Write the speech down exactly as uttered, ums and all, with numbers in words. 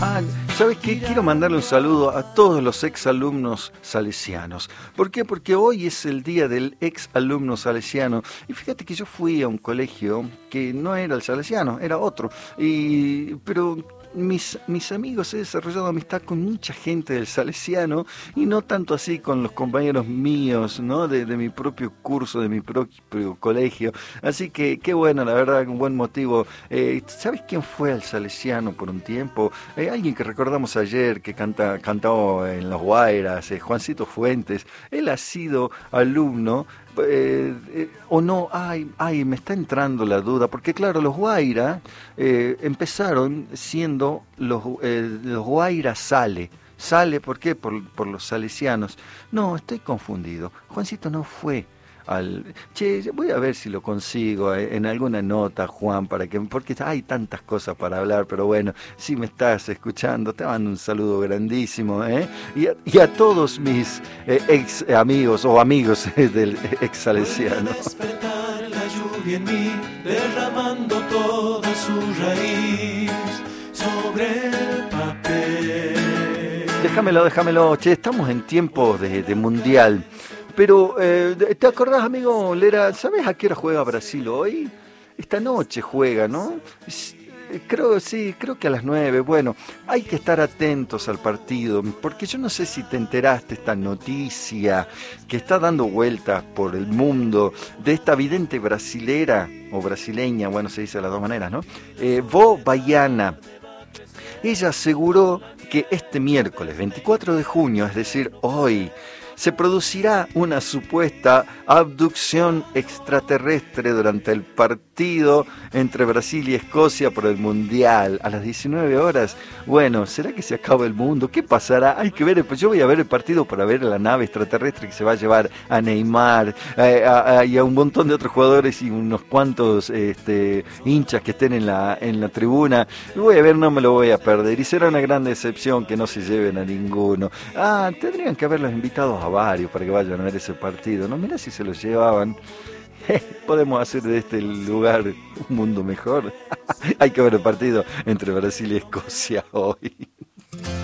Ah, ¿sabes qué? Quiero mandarle un saludo a todos los exalumnos salesianos. ¿Por qué? Porque hoy es el día del exalumno salesiano. Y fíjate que yo fui a un colegio que no era el salesiano, era otro. Y, pero mis, mis amigos, he desarrollado amistad con mucha gente del salesiano y no tanto así con los compañeros míos, ¿no? De, de mi propio curso, de mi propio colegio. Así que qué bueno, la verdad, un buen motivo. Eh, ¿Sabes quién fue al salesiano por un tiempo? Eh, alguien que recordamos ayer que canta, cantó en Los Guairas, eh, Juancito Fuentes. Él ha sido alumno. Eh, eh, o no, ay, ay, me está entrando la duda, porque claro, los Guaira eh, empezaron siendo los, eh, los Guaira Sale. Sale, ¿por qué? Por, por los salesianos. No, estoy confundido. Juancito no fue al... Che, voy a ver si lo consigo en alguna nota, Juan, para que... porque hay tantas cosas para hablar, pero bueno, si me estás escuchando, te mando un saludo grandísimo, ¿eh? Y a, y a todos mis eh, ex amigos o amigos eh, del ex salesiano. Despertar la lluvia en mí, derramando toda su raíz sobre el papel. Déjamelo, déjamelo. Che, estamos en tiempos de, de mundial. Pero, eh, ¿te acordás, amigo Lera? ¿Sabes a qué hora juega Brasil hoy? Esta noche juega, ¿no? Creo, sí, creo que a las nueve. Bueno, hay que estar atentos al partido, porque yo no sé si te enteraste esta noticia que está dando vueltas por el mundo de esta vidente brasilera, o brasileña, bueno, se dice de las dos maneras, ¿no? Eh, Vo Baiana. Ella aseguró que este miércoles veinticuatro de junio, es decir, hoy, se producirá una supuesta abducción extraterrestre durante el partido entre Brasil y Escocia por el Mundial a las diecinueve horas. Bueno, ¿será que se acaba el mundo? ¿Qué pasará? Hay que ver, pues yo voy a ver el partido para ver la nave extraterrestre que se va a llevar a Neymar eh, a, a, y a un montón de otros jugadores y unos cuantos este, hinchas que estén en la, en la tribuna. Voy a ver, no me lo voy a perder y será una gran decepción que no se lleven a ninguno. Ah, tendrían que haberlos invitado a varios para que vayan a ver ese partido, ¿no? Mirá si se los llevaban. Podemos hacer de este lugar un mundo mejor. Hay que ver el partido entre Brasil y Escocia hoy.